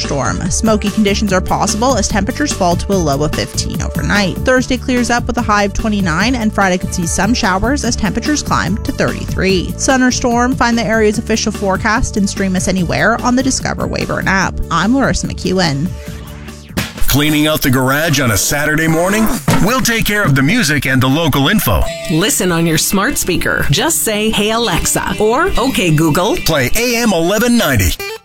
thunderstorm. Smoky conditions are possible as temperatures fall to a low of 15 overnight. Thursday clears up with a high of 29, and Friday could see some showers as temperatures climb to 33. Sun or storm? Find the area's official forecast and stream us anywhere on the Discover Weyburn app. I'm Larissa McEwen. Cleaning out the garage on a Saturday morning? We'll take care of the music and the local info. Listen on your smart speaker. Just say, "Hey Alexa," or "Okay Google." Play AM 1190.